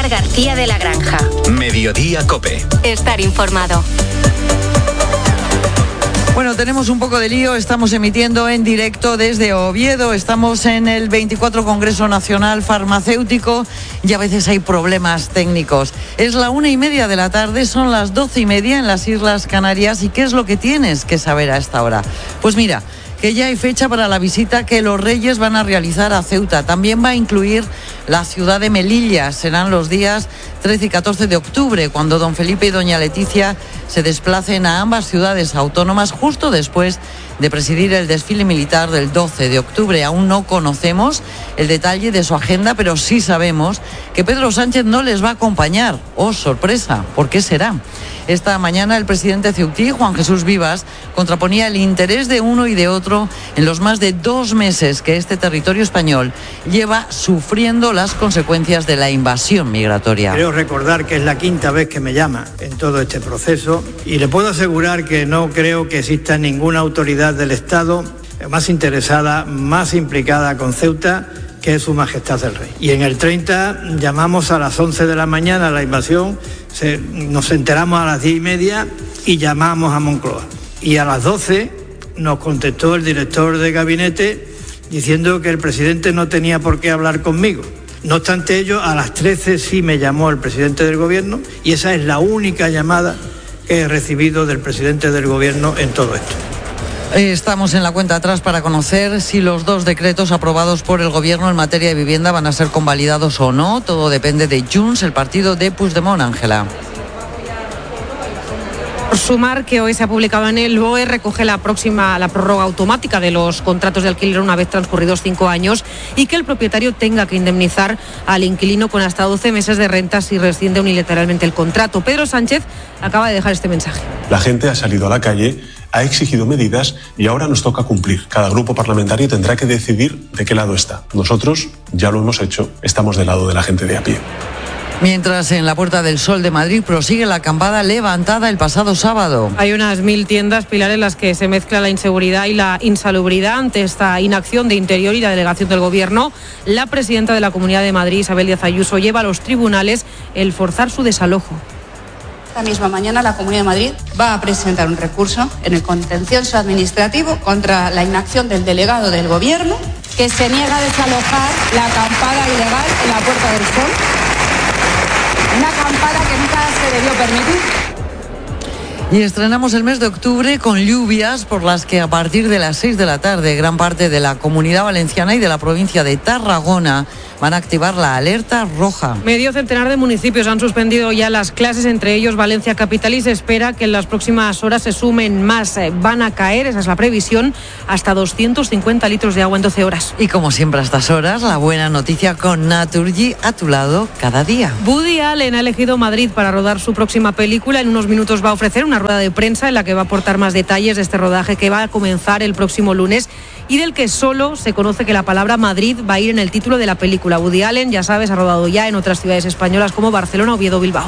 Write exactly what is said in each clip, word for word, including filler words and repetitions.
Pilar García de la Granja. Mediodía COPE. Estar informado. Bueno, tenemos un poco de lío, estamos emitiendo en directo desde Oviedo, estamos en el veinticuatro Congreso Nacional Farmacéutico y a veces hay problemas técnicos. Es la una y media de la tarde, son las doce y media en las Islas Canarias. ¿Y qué es lo que tienes que saber a esta hora? Pues mira, que ya hay fecha para la visita que los Reyes van a realizar a Ceuta. También va a incluir la ciudad de Melilla. Serán los días trece y catorce de octubre, cuando don Felipe y doña Leticia se desplacen a ambas ciudades autónomas justo después de presidir el desfile militar del doce de octubre. Aún no conocemos el detalle de su agenda, pero sí sabemos que Pedro Sánchez no les va a acompañar. ¡Oh, sorpresa! ¿Por qué será? Esta mañana el presidente ceutí, Juan Jesús Vivas, contraponía el interés de uno y de otro en los más de dos meses que este territorio español lleva sufriendo las consecuencias de la invasión migratoria. Creo recordar que es la quinta vez que me llama en todo este proceso y le puedo asegurar que no creo que exista ninguna autoridad del Estado más interesada, más implicada con Ceuta, que es Su Majestad el Rey. Y en el treinta llamamos a las once de la mañana a la invasión, se, nos enteramos a las diez y media y llamamos a Moncloa. Y a las doce nos contestó el director de gabinete diciendo que el presidente no tenía por qué hablar conmigo. No obstante ello, a las trece sí me llamó el presidente del gobierno y esa es la única llamada que he recibido del presidente del gobierno en todo esto. Estamos en la cuenta atrás para conocer si los dos decretos aprobados por el Gobierno en materia de vivienda van a ser convalidados o no. Todo depende de Junts, el partido de Puigdemont, Ángela. Sumar que hoy se ha publicado en el B O E recoge la próxima la prórroga automática de los contratos de alquiler una vez transcurridos cinco años y que el propietario tenga que indemnizar al inquilino con hasta doce meses de renta si rescinde unilateralmente el contrato. Pedro Sánchez acaba de dejar este mensaje. La gente ha salido a la calle, ha exigido medidas y ahora nos toca cumplir. Cada grupo parlamentario tendrá que decidir de qué lado está. Nosotros ya lo hemos hecho, estamos del lado de la gente de a pie. Mientras en la Puerta del Sol de Madrid prosigue la acampada levantada el pasado sábado. Hay unas mil tiendas, Pilar, en las que se mezcla la inseguridad y la insalubridad. Ante esta inacción de Interior y la delegación del Gobierno, la presidenta de la Comunidad de Madrid, Isabel Díaz Ayuso, lleva a los tribunales el forzar su desalojo. Esta misma mañana la Comunidad de Madrid va a presentar un recurso en el contencioso administrativo contra la inacción del delegado del Gobierno que se niega a desalojar la acampada ilegal en la Puerta del Sol. Una acampada que nunca se debió permitir. Y estrenamos el mes de octubre con lluvias por las que a partir de las seis de la tarde gran parte de la Comunidad Valenciana y de la provincia de Tarragona van a activar la alerta roja. Medio centenar de municipios han suspendido ya las clases, entre ellos Valencia Capital, y se espera que en las próximas horas se sumen más. Van a caer, esa es la previsión, hasta doscientos cincuenta litros de agua en doce horas. Y como siempre a estas horas, la buena noticia con Naturgy a tu lado cada día. Woody Allen ha elegido Madrid para rodar su próxima película. En unos minutos va a ofrecer una rueda de prensa en la que va a aportar más detalles de este rodaje que va a comenzar el próximo lunes y del que solo se conoce que la palabra Madrid va a ir en el título de la película. Woody Allen, ya sabes, ha rodado ya en otras ciudades españolas como Barcelona, Oviedo, Bilbao.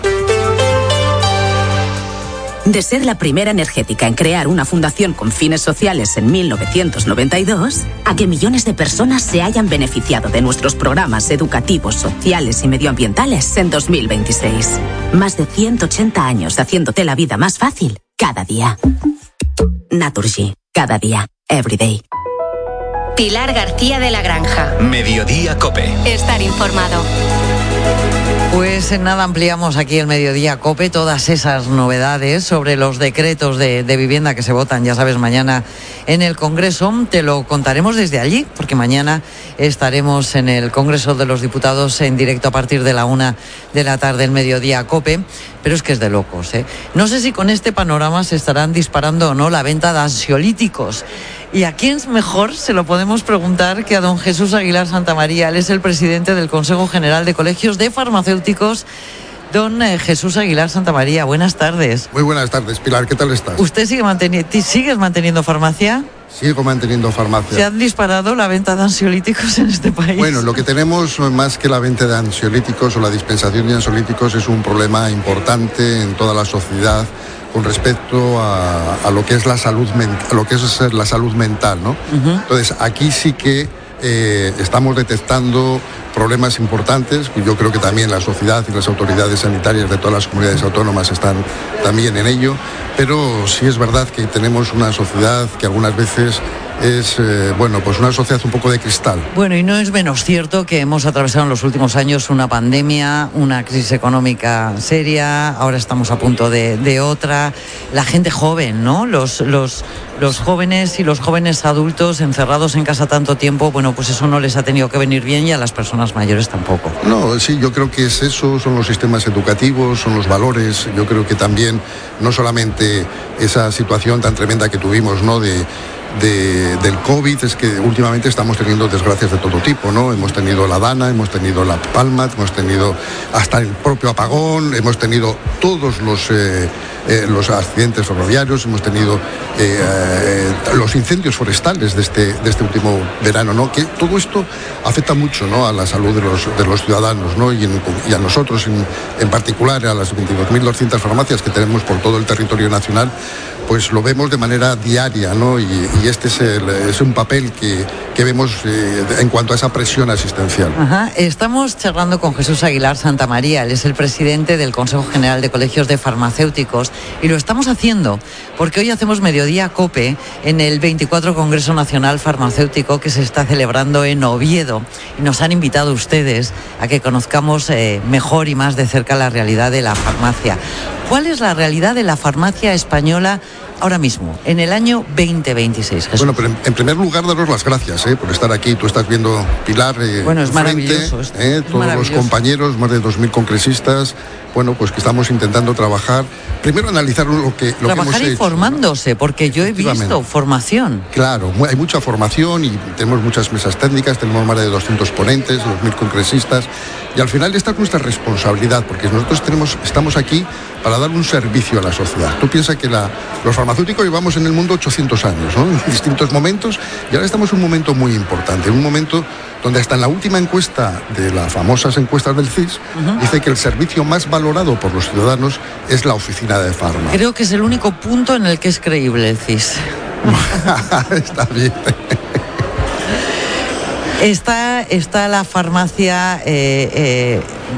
De ser la primera energética en crear una fundación con fines sociales en mil novecientos noventa y dos, a que millones de personas se hayan beneficiado de nuestros programas educativos, sociales y medioambientales en dos mil veintiséis. Más de ciento ochenta años haciéndote la vida más fácil cada día. Naturgy, cada día, every day. Pilar García de la Granja. Mediodía COPE. Estar informado. Pues en nada ampliamos aquí el Mediodía COPE todas esas novedades sobre los decretos de, de vivienda que se votan, ya sabes, mañana en el Congreso. Te lo contaremos desde allí, porque mañana estaremos en el Congreso de los Diputados en directo a partir de la una de la tarde, el Mediodía COPE. Pero es que es de locos, ¿eh? No sé si con este panorama se estarán disparando o no la venta de ansiolíticos. ¿Y a quién mejor se lo podemos preguntar que a don Jesús Aguilar Santamaría? Él es el presidente del Consejo General de Colegios de Farmacéuticos. Don eh, Jesús Aguilar Santamaría, buenas tardes. Muy buenas tardes, Pilar, ¿qué tal estás? ¿Usted sigue manteniendo, sigues manteniendo farmacia? Sigo manteniendo farmacia. ¿Se han disparado la venta de ansiolíticos en este país? Bueno, lo que tenemos más que la venta de ansiolíticos o la dispensación de ansiolíticos es un problema importante en toda la sociedad con respecto a, a lo que es la salud mental, a lo que es la salud mental, ¿no? Uh-huh. Entonces, aquí sí que eh, estamos detectando problemas importantes. Yo creo que también la sociedad y las autoridades sanitarias de todas las comunidades autónomas están también en ello, pero sí es verdad que tenemos una sociedad que algunas veces es, eh, bueno, pues una sociedad un poco de cristal. Bueno, y no es menos cierto que hemos atravesado en los últimos años una pandemia, una crisis económica seria, ahora estamos a punto de, de otra. La gente joven, ¿no? Los, los, los jóvenes y los jóvenes adultos encerrados en casa tanto tiempo, bueno, pues eso no les ha tenido que venir bien, y a las personas mayores tampoco. No, sí, yo creo que es eso, son los sistemas educativos, son los valores. Yo creo que también, no solamente esa situación tan tremenda que tuvimos, ¿no?, de De, del COVID, es que últimamente estamos teniendo desgracias de todo tipo, ¿no? Hemos tenido la Dana, hemos tenido la Palma, hemos tenido hasta el propio apagón, hemos tenido todos los, eh, eh, los accidentes ferroviarios, hemos tenido eh, eh, los incendios forestales de este, de este último verano, ¿no? Que todo esto afecta mucho, ¿no?, a la salud de los, de los ciudadanos, ¿no? Y, en, y a nosotros en, en particular, a las veintidós mil doscientas farmacias que tenemos por todo el territorio nacional, pues lo vemos de manera diaria, ¿no? Y, y este es, el, es un papel que, que vemos eh, en cuanto a esa presión asistencial. Ajá. Estamos charlando con Jesús Aguilar Santamaría, él es el presidente del Consejo General de Colegios de Farmacéuticos, y lo estamos haciendo porque hoy hacemos Mediodía COPE en el veinticuatro Congreso Nacional Farmacéutico que se está celebrando en Oviedo, y nos han invitado ustedes a que conozcamos eh, mejor y más de cerca la realidad de la farmacia. ¿Cuál es la realidad de la farmacia española ahora mismo, en el año veinte veintiséis, Jesús? Bueno, pero en, en primer lugar, daros las gracias eh, por estar aquí. Tú estás viendo, Pilar, eh, bueno, es frente, maravilloso esto, eh, es todos maravilloso. Los compañeros, más de dos mil congresistas, bueno, pues que estamos intentando trabajar, primero analizar lo que, lo trabajar que hemos informándose, hecho, ¿no? Porque yo he visto formación. Claro, hay mucha formación y tenemos muchas mesas técnicas, tenemos más de doscientos ponentes, dos mil congresistas, y al final esta es nuestra responsabilidad, porque nosotros tenemos, estamos aquí para dar un servicio a la sociedad. Tú piensas que la, los farmacéuticos llevamos en el mundo ochocientos años, ¿no?, en distintos momentos, y ahora estamos en un momento muy importante, en un momento donde hasta en la última encuesta de las famosas encuestas del C I S, uh-huh, dice que el servicio más valorado por los ciudadanos es la oficina de farma. Creo que es el único punto en el que es creíble el C I S. Está bien. Está, está la farmacia eh, eh,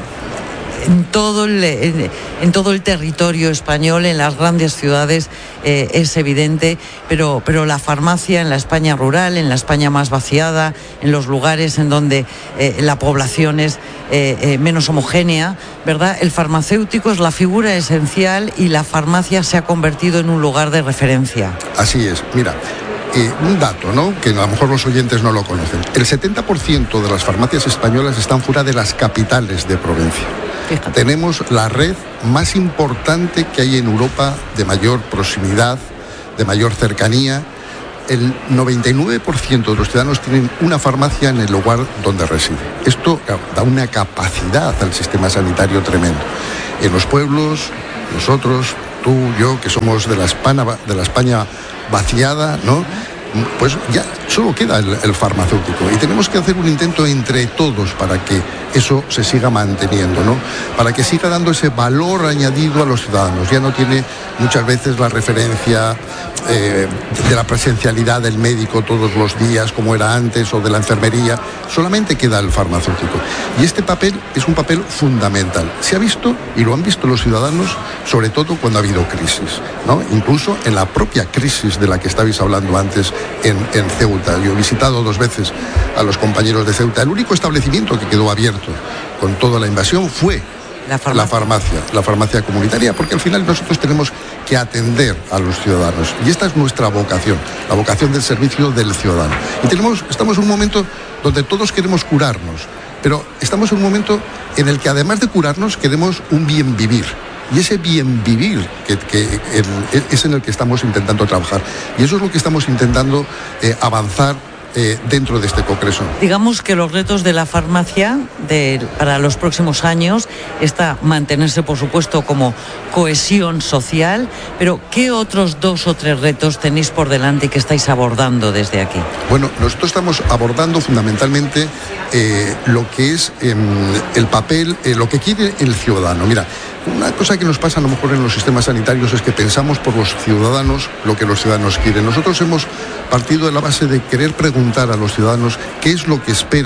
en, todo el, en, en todo el territorio español, en las grandes ciudades, eh, es evidente, pero, pero la farmacia en la España rural, en la España más vaciada, en los lugares en donde eh, la población es eh, eh, menos homogénea, ¿verdad? El farmacéutico es la figura esencial y la farmacia se ha convertido en un lugar de referencia. Así es, mira. Eh, un dato, ¿no?, que a lo mejor los oyentes no lo conocen. El setenta por ciento de las farmacias españolas están fuera de las capitales de provincia. Fíjate. Tenemos la red más importante que hay en Europa, de mayor proximidad, de mayor cercanía. El noventa y nueve por ciento de los ciudadanos tienen una farmacia en el lugar donde reside. Esto da una capacidad al sistema sanitario tremendo. En los pueblos, nosotros, tú, yo, que somos de la España, de la España vaciada, ¿no?, pues ya solo queda el, el farmacéutico, y tenemos que hacer un intento entre todos para que eso se siga manteniendo, ¿no?, para que siga dando ese valor añadido a los ciudadanos. Ya no tiene muchas veces la referencia eh, de la presencialidad del médico todos los días como era antes, o de la enfermería, solamente queda el farmacéutico, y este papel es un papel fundamental. Se ha visto, y lo han visto los ciudadanos, sobre todo cuando ha habido crisis, ¿no?, incluso en la propia crisis de la que estabais hablando antes en, en Ceuta. Yo he visitado dos veces a los compañeros de Ceuta. El único establecimiento que quedó abierto con toda la invasión fue la farmacia. la farmacia, la farmacia comunitaria, porque al final nosotros tenemos que atender a los ciudadanos, y esta es nuestra vocación, la vocación del servicio del ciudadano. Y tenemos, estamos en un momento donde todos queremos curarnos, pero estamos en un momento en el que, además de curarnos, queremos un bien vivir. Y ese bien vivir que, que el, es en el que estamos intentando trabajar. Y eso es lo que estamos intentando eh, avanzar eh, dentro de este congreso. Digamos que los retos de la farmacia de, para los próximos años está mantenerse, por supuesto, como cohesión social, pero ¿qué otros dos o tres retos tenéis por delante y que estáis abordando desde aquí? Bueno, nosotros estamos abordando fundamentalmente eh, lo que es eh, el papel, eh, lo que quiere el ciudadano. Mira, una cosa que nos pasa a lo mejor en los sistemas sanitarios es que pensamos por los ciudadanos lo que los ciudadanos quieren. Nosotros hemos partido de la base de querer preguntar a los ciudadanos qué es lo que esperan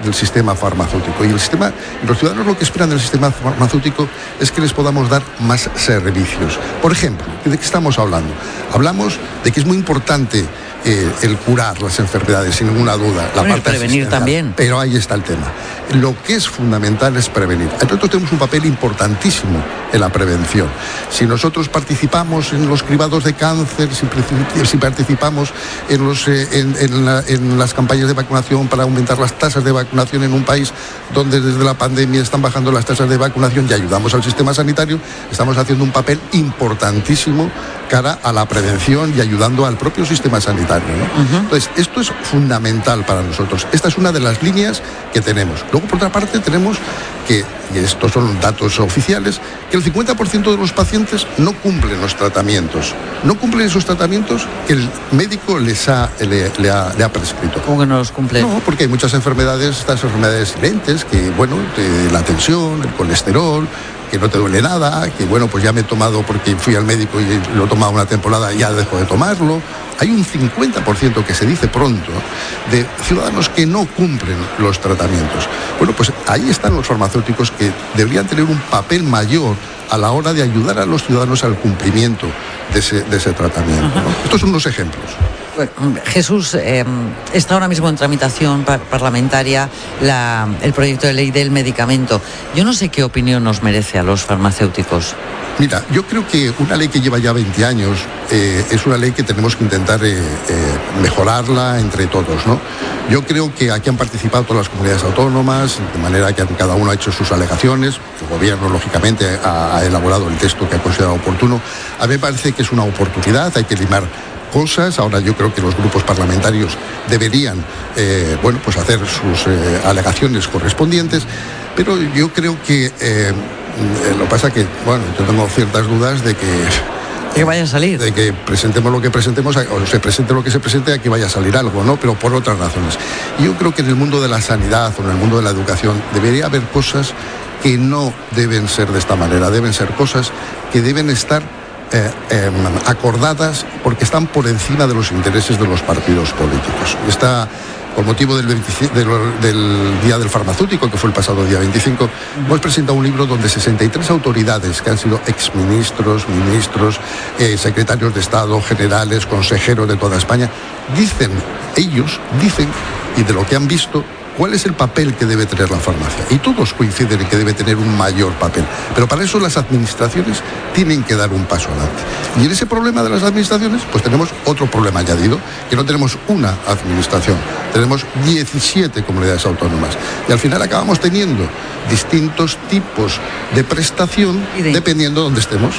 del sistema farmacéutico. Y el sistema, los ciudadanos lo que esperan del sistema farmacéutico es que les podamos dar más servicios. Por ejemplo, ¿de qué estamos hablando? Hablamos de que es muy importante eh, el curar las enfermedades, sin ninguna duda. La bueno, parte prevenir también. Pero ahí está el tema. Lo que es fundamental es prevenir. Nosotros tenemos un papel importantísimo en la prevención. Si nosotros participamos en los cribados de cáncer, si, si participamos en, los, eh, en, en, la, en las campañas de vacunación para aumentar las tasas de vacunación en un país donde desde la pandemia están bajando las tasas de vacunación y ayudamos al sistema sanitario, estamos haciendo un papel importantísimo cara a la prevención y ayudando al propio sistema sanitario, ¿no? Uh-huh. Entonces, esto es fundamental para nosotros. Esta es una de las líneas que tenemos. Luego, por otra parte, tenemos que, y estos son datos oficiales, que el cincuenta por ciento de los pacientes no cumplen los tratamientos. No cumplen esos tratamientos que el médico les ha, le, le, ha, le ha prescrito. ¿Cómo que no los cumplen? No, porque hay muchas enfermedades, estas enfermedades silentes, que, bueno, la tensión, el colesterol, que no te duele nada, que bueno, pues ya me he tomado porque fui al médico y lo he tomado una temporada y ya dejo de tomarlo. Hay un cincuenta por ciento que se dice pronto de ciudadanos que no cumplen los tratamientos. Bueno, pues ahí están los farmacéuticos que deberían tener un papel mayor a la hora de ayudar a los ciudadanos al cumplimiento de ese, de ese tratamiento, ¿no? Estos son unos ejemplos. Bueno, Jesús, eh, está ahora mismo en tramitación par- parlamentaria la, el proyecto de ley del medicamento. Yo no sé qué opinión nos merece a los farmacéuticos. Mira, yo creo que una ley que lleva ya veinte años eh, es una ley que tenemos que intentar eh, eh, mejorarla entre todos, ¿no? Yo creo que aquí han participado todas las comunidades autónomas, de manera que cada uno ha hecho sus alegaciones. El gobierno, lógicamente, ha, ha elaborado el texto que ha considerado oportuno. A mí me parece que es una oportunidad, hay que limar cosas. Ahora yo creo que los grupos parlamentarios deberían eh, bueno, pues hacer sus eh, alegaciones correspondientes, pero yo creo que eh, lo que pasa es que, bueno, yo tengo ciertas dudas de que que vaya a salir. De que presentemos lo que presentemos, o se presente lo que se presente, aquí vaya a salir algo, ¿no? Pero por otras razones. Y yo creo que en el mundo de la sanidad o en el mundo de la educación debería haber cosas que no deben ser de esta manera, deben ser cosas que deben estar Eh, eh, acordadas porque están por encima de los intereses de los partidos políticos. Está, con motivo del, veinticinco, del, del Día del Farmacéutico, que fue el pasado día veinticinco, uh-huh. hemos presentado un libro donde sesenta y tres autoridades que han sido exministros, ministros, eh, secretarios de Estado, generales, consejeros de toda España, dicen, ellos dicen, y de lo que han visto, cuál es el papel que debe tener la farmacia. Y todos coinciden en que debe tener un mayor papel. Pero para eso las administraciones tienen que dar un paso adelante. Y en ese problema de las administraciones, pues tenemos otro problema añadido, que no tenemos una administración, tenemos diecisiete comunidades autónomas. Y al final acabamos teniendo distintos tipos de prestación de... dependiendo de dónde estemos.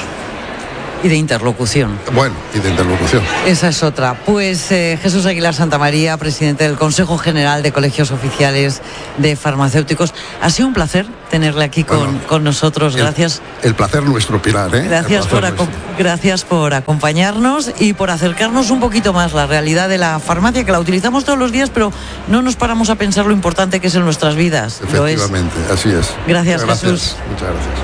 Y de interlocución. Bueno, y de interlocución. Esa es otra. Pues eh, Jesús Aguilar Santamaría, presidente del Consejo General de Colegios Oficiales de Farmacéuticos. Ha sido un placer tenerle aquí con, bueno, con nosotros. Gracias. El, el placer nuestro, Pilar, ¿eh? Gracias por, aco- gracias por acompañarnos y por acercarnos un poquito más la realidad de la farmacia, que la utilizamos todos los días, pero no nos paramos a pensar lo importante que es en nuestras vidas. Efectivamente, lo es. Así es. Gracias, Muchas Jesús. Gracias. Muchas gracias.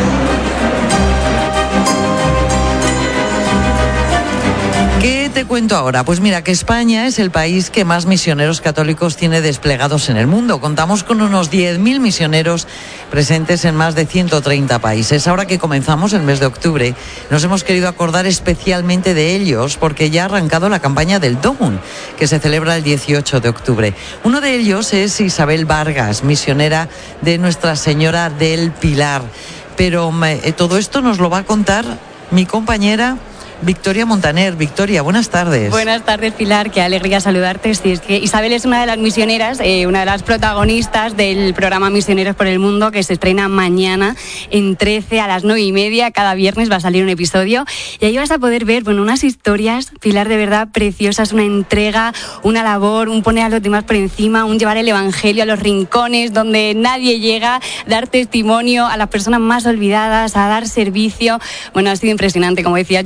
¿Qué te cuento ahora? Pues mira, que España es el país que más misioneros católicos tiene desplegados en el mundo. Contamos con unos diez mil misioneros presentes en más de ciento treinta países. Ahora que comenzamos el mes de octubre, nos hemos querido acordar especialmente de ellos porque ya ha arrancado la campaña del Dogum, que se celebra el dieciocho de octubre. Uno de ellos es Isabel Vargas, misionera de Nuestra Señora del Pilar. Pero eh, todo esto nos lo va a contar mi compañera Victoria Montaner. Victoria, buenas tardes. Buenas tardes, Pilar, qué alegría saludarte. Sí, es que Isabel es una de las misioneras, eh, una de las protagonistas del programa Misioneros por el Mundo, que se estrena mañana en trece a las nueve y media. Cada viernes va a salir un episodio y ahí vas a poder ver, bueno, unas historias, Pilar, de verdad preciosas, una entrega, una labor, un poner a los demás por encima, un llevar el evangelio a los rincones donde nadie llega, dar testimonio a las personas más olvidadas, a dar servicio. Bueno, ha sido impresionante, como decías, yo he estado allí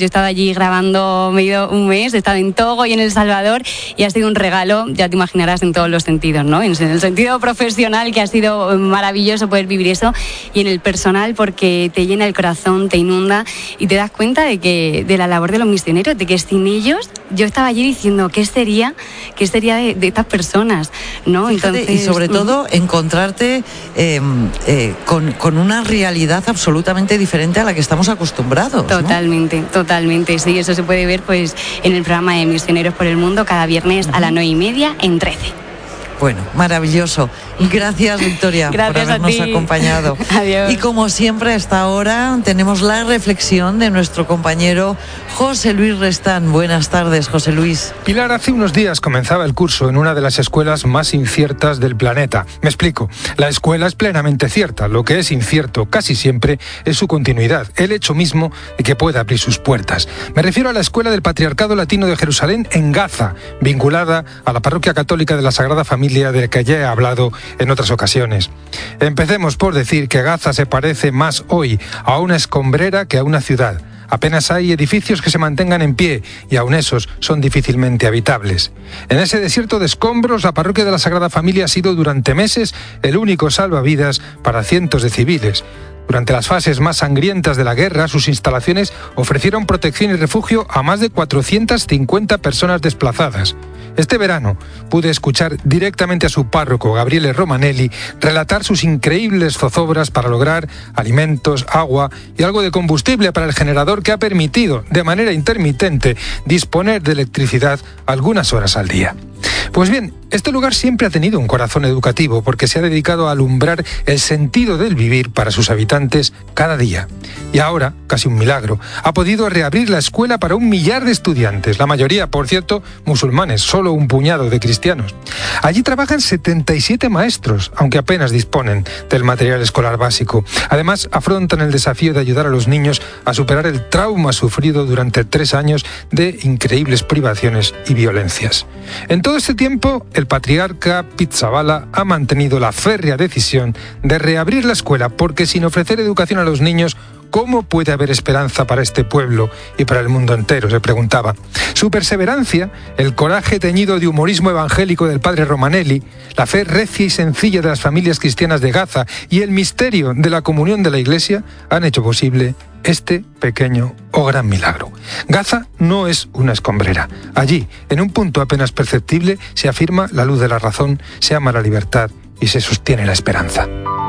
aquí grabando medio un mes, he estado en Togo y en El Salvador y ha sido un regalo, ya te imaginarás, en todos los sentidos, ¿no? En el sentido profesional, que ha sido maravilloso poder vivir eso, y en el personal, porque te llena el corazón, te inunda y te das cuenta de que de la labor de los misioneros, de que sin ellos, yo estaba allí diciendo, ¿qué sería, qué sería de, de estas personas, ¿no? Fíjate, Entonces, y sobre todo encontrarte eh, eh, con, con una realidad absolutamente diferente a la que estamos acostumbrados, ¿no? Totalmente, totalmente, sí, eso se puede ver pues en el programa de Misioneros por el Mundo cada viernes uh-huh. a las nueve y media en trece. Bueno, maravilloso. Gracias, Victoria, Gracias por habernos a ti. acompañado. Adiós. Y como siempre, hasta ahora tenemos la reflexión de nuestro compañero José Luis Restán. Buenas tardes, José Luis. Pilar, hace unos días comenzaba el curso en una de las escuelas más inciertas del planeta. Me explico. La escuela es plenamente cierta. Lo que es incierto casi siempre es su continuidad, el hecho mismo de que pueda abrir sus puertas. Me refiero a la Escuela del Patriarcado Latino de Jerusalén en Gaza, vinculada a la Parroquia Católica de la Sagrada Familia, de la que ya he hablado en otras ocasiones. Empecemos por decir que Gaza se parece más hoy a una escombrera que a una ciudad. Apenas hay edificios que se mantengan en pie y aun esos son difícilmente habitables. En ese desierto de escombros, la parroquia de la Sagrada Familia ha sido durante meses el único salvavidas para cientos de civiles. Durante las fases más sangrientas de la guerra, sus instalaciones ofrecieron protección y refugio a más de cuatrocientas cincuenta personas desplazadas. Este verano pude escuchar directamente a su párroco, Gabriele Romanelli, relatar sus increíbles zozobras para lograr alimentos, agua y algo de combustible para el generador que ha permitido, de manera intermitente, disponer de electricidad algunas horas al día. Pues bien, este lugar siempre ha tenido un corazón educativo porque se ha dedicado a alumbrar el sentido del vivir para sus habitantes cada día. Y ahora, casi un milagro, ha podido reabrir la escuela para un millar de estudiantes, la mayoría, por cierto, musulmanes, solo un puñado de cristianos. Allí trabajan setenta y siete maestros, aunque apenas disponen del material escolar básico. Además, afrontan el desafío de ayudar a los niños a superar el trauma sufrido durante tres años de increíbles privaciones y violencias. En todo este tiempo, el patriarca Pizzaballa ha mantenido la férrea decisión de reabrir la escuela porque sin ofrecer educación a los niños, ¿cómo puede haber esperanza para este pueblo y para el mundo entero?, se preguntaba. Su perseverancia, el coraje teñido de humorismo evangélico del padre Romanelli, la fe recia y sencilla de las familias cristianas de Gaza y el misterio de la comunión de la Iglesia han hecho posible este pequeño o gran milagro. Gaza no es una escombrera. Allí, en un punto apenas perceptible, se afirma la luz de la razón, se ama la libertad y se sostiene la esperanza.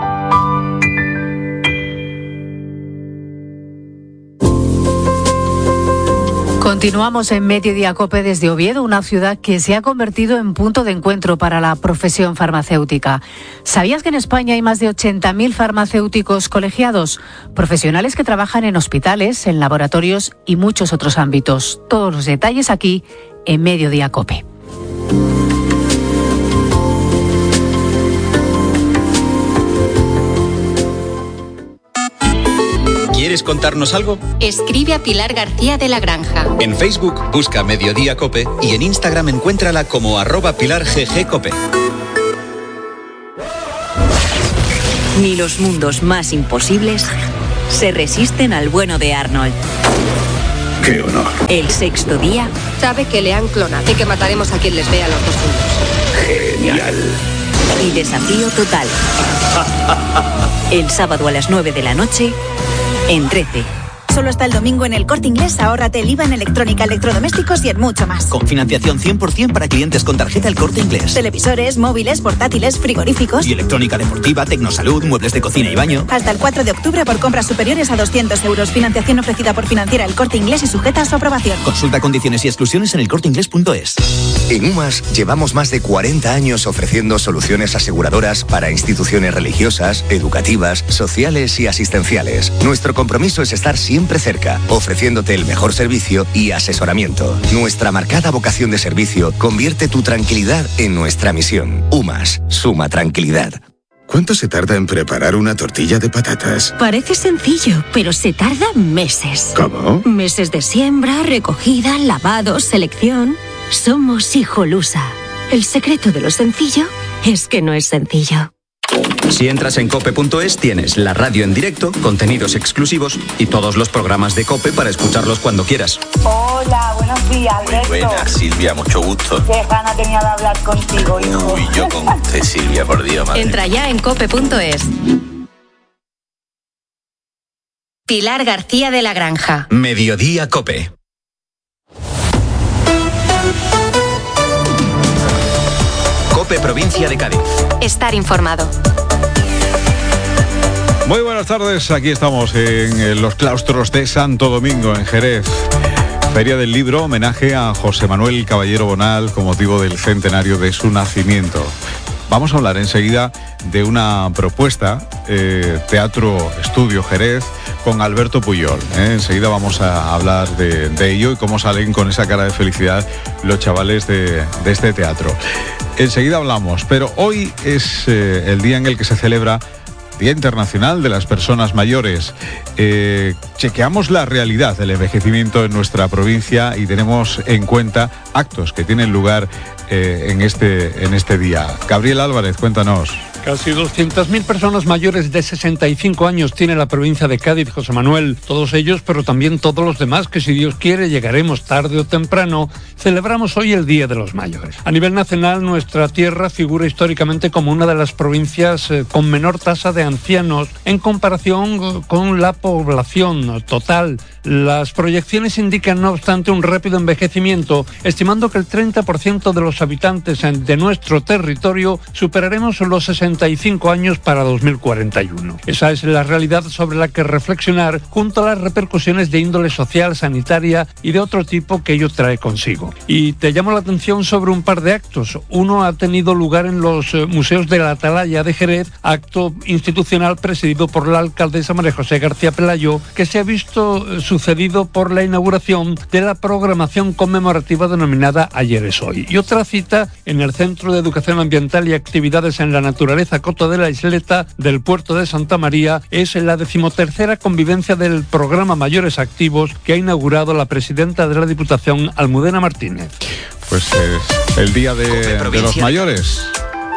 Continuamos en Mediodía COPE desde Oviedo, una ciudad que se ha convertido en punto de encuentro para la profesión farmacéutica. ¿Sabías que en España hay más de ochenta mil farmacéuticos colegiados? Profesionales que trabajan en hospitales, en laboratorios y muchos otros ámbitos. Todos los detalles aquí en Mediodía COPE. ¿Quieres contarnos algo? Escribe a Pilar García de la Granja. En Facebook busca Mediodía Cope y en Instagram encuéntrala como arroba Pilar G G Cope. Ni los mundos más imposibles se resisten al bueno de Arnold. ¡Qué honor! El sexto día. Sabe que le han clonado y que mataremos a quien les vea los dos juntos. ¡Genial! Y desafío total. El sábado a las nueve de la noche en trece. Solo hasta el domingo en el Corte Inglés, ahórrate el I V A en electrónica, electrodomésticos y en mucho más. Con financiación cien por ciento para clientes con tarjeta El Corte Inglés. Televisores, móviles, portátiles, frigoríficos. Y electrónica deportiva, tecnosalud, muebles de cocina y baño. Hasta el cuatro de octubre por compras superiores a doscientos euros. Financiación ofrecida por Financiera El Corte Inglés y sujeta a su aprobación. Consulta condiciones y exclusiones en el corte inglés punto es. En UMAS llevamos más de cuarenta años ofreciendo soluciones aseguradoras para instituciones religiosas, educativas, sociales y asistenciales. Nuestro compromiso es estar siempre cerca, ofreciéndote el mejor servicio y asesoramiento. Nuestra marcada vocación de servicio convierte tu tranquilidad en nuestra misión. UMAS, suma tranquilidad. ¿Cuánto se tarda en preparar una tortilla de patatas? Parece sencillo, pero se tarda meses. ¿Cómo? Meses de siembra, recogida, lavado, selección. Somos Hijolusa. El secreto de lo sencillo es que no es sencillo. Si entras en cope punto es, tienes la radio en directo, contenidos exclusivos y todos los programas de COPE para escucharlos cuando quieras. Hola, buenos días, Alberto. Muy buenas, Silvia, mucho gusto. Qué gana tenía de hablar contigo, hijo. Uy, yo con usted, Silvia, por Dios, madre. Entra ya en cope punto es. Pilar García de la Granja. Mediodía COPE. COPE Provincia de Cádiz. Estar informado. Muy buenas tardes, aquí estamos en los claustros de Santo Domingo, en Jerez. Feria del Libro, homenaje a José Manuel Caballero Bonal con motivo del centenario de su nacimiento. Vamos a hablar enseguida de una propuesta, eh, Teatro Estudio Jerez, con Alberto Puyol. ¿eh? Enseguida vamos a hablar de, de ello y cómo salen con esa cara de felicidad los chavales de, de este teatro. Enseguida hablamos, pero hoy es eh, el día en el que se celebra Día Internacional de las Personas Mayores. Eh, chequeamos la realidad del envejecimiento en nuestra provincia y tenemos en cuenta actos que tienen lugar eh, en, este, en este día. Gabriel Álvarez, cuéntanos. Casi doscientas mil personas mayores de sesenta y cinco años tiene la provincia de Cádiz, José Manuel. Todos ellos, pero también todos los demás, que si Dios quiere llegaremos tarde o temprano, celebramos hoy el Día de los Mayores. A nivel nacional, nuestra tierra figura históricamente como una de las provincias eh, con menor tasa de ancianos en comparación con la población total. Las proyecciones indican, no obstante, un rápido envejecimiento, estimando que el treinta por ciento de los habitantes de nuestro territorio superaremos los sesenta y cinco años para dos mil cuarenta y uno. Esa es la realidad sobre la que reflexionar junto a las repercusiones de índole social, sanitaria y de otro tipo que ello trae consigo. Y te llamo la atención sobre un par de actos. Uno ha tenido lugar en los museos de la Atalaya de Jerez, acto institucional presidido por la alcaldesa María José García Pelayo, que se ha visto sucedido por la inauguración de la programación conmemorativa denominada Ayer es Hoy. Y otra cita en el Centro de Educación Ambiental y Actividades en la Naturaleza Coto de la Isleta del Puerto de Santa María es la decimotercera convivencia del programa Mayores Activos que ha inaugurado la presidenta de la Diputación, Almudena Martínez. Pues es el Día de, de los Mayores.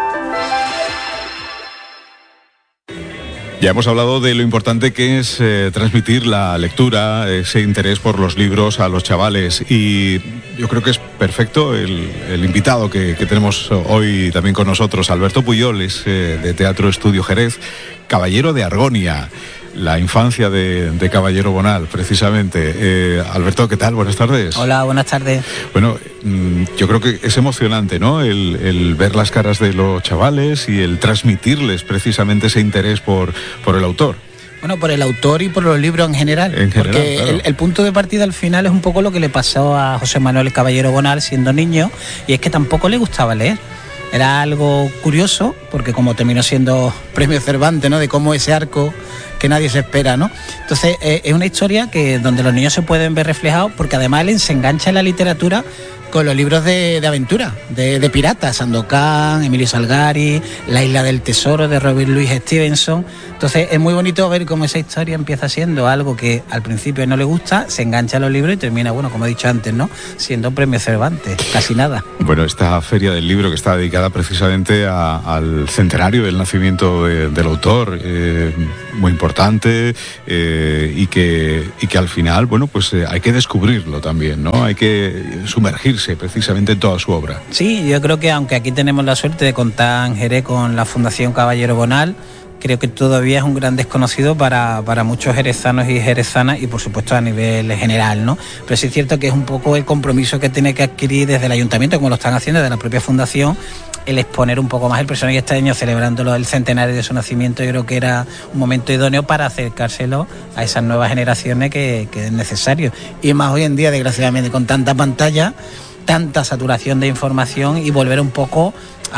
Ya hemos hablado de lo importante que es eh, transmitir la lectura, ese interés por los libros a los chavales, y yo creo que es perfecto el, el invitado que, que tenemos hoy también con nosotros. Alberto Puyol es eh, de Teatro Estudio Jerez, Caballero de Argonia, la infancia de, de Caballero Bonal, precisamente. Eh, Alberto, ¿qué tal? Buenas tardes. Hola, buenas tardes. Bueno, yo creo que es emocionante, ¿no? El, el ver las caras de los chavales y el transmitirles precisamente ese interés por, por el autor. Bueno, por el autor y por los libros en general. En general, porque claro. el, el punto de partida al final es un poco lo que le pasó a José Manuel Caballero Bonal siendo niño, y es que tampoco le gustaba leer. Era algo curioso, porque como terminó siendo premio Cervantes, ¿no? De cómo ese arco que nadie se espera, ¿no? Entonces, eh, es una historia que donde los niños se pueden ver reflejados, porque además él se engancha en la literatura con los libros de, de aventura, de, de piratas, Sandokan, Emilio Salgari, La Isla del Tesoro de Robert Louis Stevenson. Entonces es muy bonito ver cómo esa historia empieza siendo algo que al principio no le gusta, se engancha a los libros y termina, bueno, como he dicho antes, ¿no? Siendo premio Cervantes, casi nada. Bueno, esta feria del libro que está dedicada precisamente a, al centenario del nacimiento de, del autor, eh, muy importante, eh, y que y que al final, bueno, pues eh, hay que descubrirlo también, ¿no? Hay que sumergirse precisamente en toda su obra. Sí, yo creo que aunque aquí tenemos la suerte de contar en Jerez con la Fundación Caballero Bonal, creo que todavía es un gran desconocido para, para muchos jerezanos y jerezanas, y por supuesto a nivel general, ¿no? Pero sí es cierto que es un poco el compromiso que tiene que adquirir desde el ayuntamiento, como lo están haciendo desde la propia fundación, el exponer un poco más el personaje. Y este año, celebrando el centenario de su nacimiento, yo creo que era un momento idóneo para acercárselo a esas nuevas generaciones que, que es necesario. Y más hoy en día, desgraciadamente, con tanta pantalla, tanta saturación de información, y volver un poco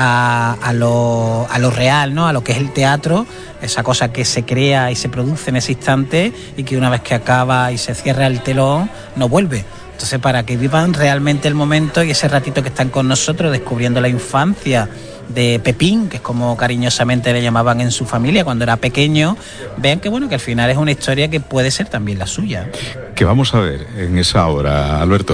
a, a, lo, a lo real, ¿no? A lo que es el teatro, esa cosa que se crea y se produce en ese instante y que una vez que acaba y se cierra el telón, no vuelve. Entonces, para que vivan realmente el momento y ese ratito que están con nosotros descubriendo la infancia de Pepín, que es como cariñosamente le llamaban en su familia cuando era pequeño, vean que bueno, que al final es una historia que puede ser también la suya. ¿Qué vamos a ver en esa obra, Alberto?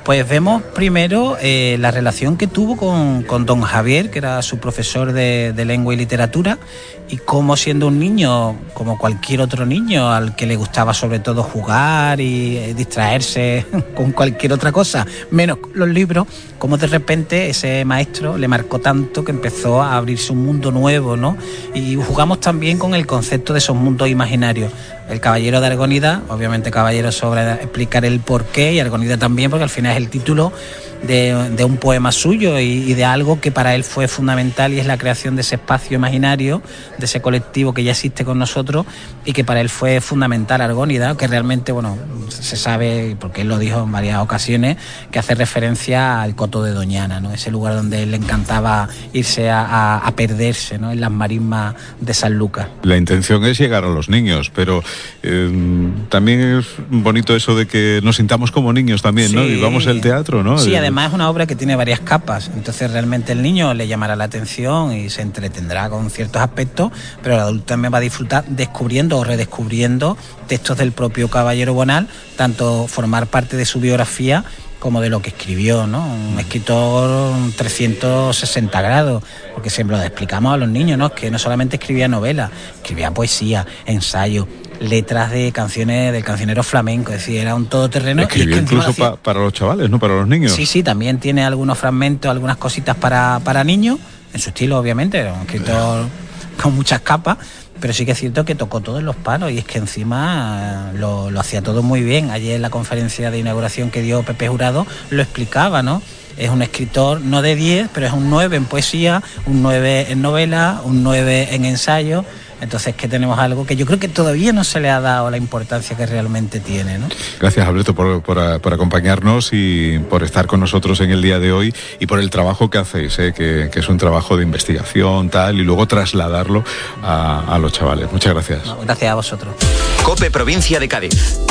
Pues vemos primero eh, la relación que tuvo con, con don Javier, que era su profesor de, de lengua y literatura, y cómo siendo un niño, como cualquier otro niño, al que le gustaba sobre todo jugar y eh, distraerse con cualquier otra cosa, menos los libros, cómo de repente ese maestro le marcó tanto que empezó a abrirse un mundo nuevo, ¿no? Y jugamos también con el concepto de esos mundos imaginarios. El Caballero de Argonida, obviamente Caballero sobre explicar el porqué, y Argonida también, porque al final es el título de, de un poema suyo y, y de algo que para él fue fundamental, y es la creación de ese espacio imaginario, de ese colectivo que ya existe con nosotros y que para él fue fundamental, Argónida, que realmente, bueno, se sabe, porque él lo dijo en varias ocasiones, que hace referencia al Coto de Doñana, ¿no? Ese lugar donde él le encantaba irse a, a, a perderse, ¿no? En las marismas de San Lucas. La intención es llegar a los niños, pero eh, también es bonito eso de que nos sintamos como niños también, sí, ¿no? Y vamos al teatro, ¿no? Sí, además es una obra que tiene varias capas, entonces realmente el niño le llamará la atención y se entretendrá con ciertos aspectos, pero el adulto también va a disfrutar descubriendo o redescubriendo textos del propio Caballero Bonal, tanto formar parte de su biografía como de lo que escribió, ¿no? Un escritor trescientos sesenta grados, porque siempre lo explicamos a los niños, ¿no? Que no solamente escribía novelas, escribía poesía, ensayo, letras de canciones del cancionero flamenco, es decir, era un todoterreno. Escribió incluso hacía... pa, para los chavales, ¿no? Para los niños. Sí, sí, también tiene algunos fragmentos, algunas cositas para, para niños, en su estilo, obviamente, era un escritor con muchas capas, pero sí que es cierto que tocó todos los palos, y es que encima lo, lo hacía todo muy bien. Ayer en la conferencia de inauguración que dio Pepe Jurado lo explicaba, ¿no? Es un escritor no de diez, pero es un nueve en poesía, un nueve en novela, un nueve en ensayo. Entonces que tenemos algo que yo creo que todavía no se le ha dado la importancia que realmente tiene, ¿no? Gracias, Alberto, por, por, por acompañarnos y por estar con nosotros en el día de hoy, y por el trabajo que hacéis, ¿eh? que, que es un trabajo de investigación, tal, y luego trasladarlo a, a los chavales. Muchas gracias. No, gracias a vosotros. COPE Provincia de Cádiz.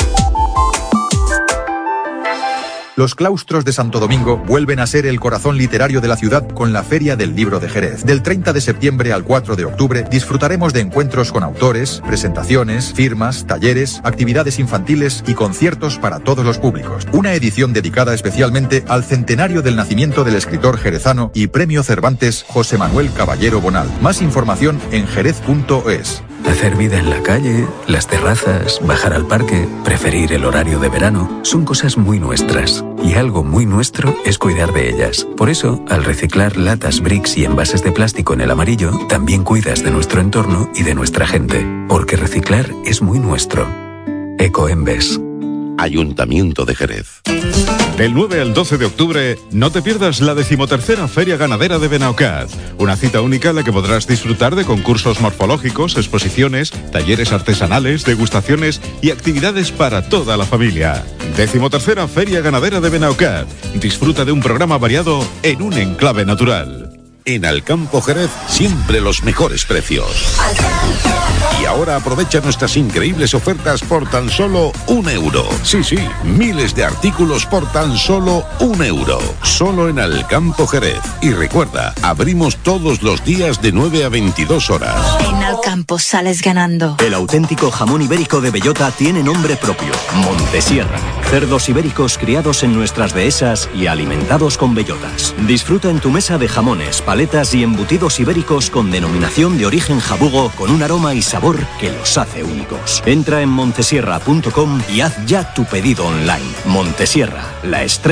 Los claustros de Santo Domingo vuelven a ser el corazón literario de la ciudad con la Feria del Libro de Jerez. Del treinta de septiembre al cuatro de octubre disfrutaremos de encuentros con autores, presentaciones, firmas, talleres, actividades infantiles y conciertos para todos los públicos. Una edición dedicada especialmente al centenario del nacimiento del escritor jerezano y Premio Cervantes José Manuel Caballero Bonal. Más información en jerez punto es. Hacer vida en la calle, las terrazas, bajar al parque, preferir el horario de verano, son cosas muy nuestras. Y algo muy nuestro es cuidar de ellas. Por eso, al reciclar latas, bricks y envases de plástico en el amarillo, también cuidas de nuestro entorno y de nuestra gente. Porque reciclar es muy nuestro. Ecoembes. Ayuntamiento de Jerez. Del nueve al doce de octubre, no te pierdas la decimotercera Feria Ganadera de Benaucat. Una cita única en la que podrás disfrutar de concursos morfológicos, exposiciones, talleres artesanales, degustaciones y actividades para toda la familia. Decimotercera Feria Ganadera de Benaucat. Disfruta de un programa variado en un enclave natural. En Alcampo Jerez, siempre los mejores precios. Y ahora aprovecha nuestras increíbles ofertas por tan solo un euro. Sí, sí, miles de artículos por tan solo un euro. Solo en Alcampo Jerez. Y recuerda, abrimos todos los días de nueve a veintidós horas. En Alcampo sales ganando. El auténtico jamón ibérico de bellota tiene nombre propio: Montesierra. Cerdos ibéricos criados en nuestras dehesas y alimentados con bellotas. Disfruta en tu mesa de jamones, paletas y embutidos ibéricos con denominación de origen jabugo, con un aroma y sabor que los hace únicos. Entra en montesierra punto com y haz ya tu pedido online. Montesierra, la estrella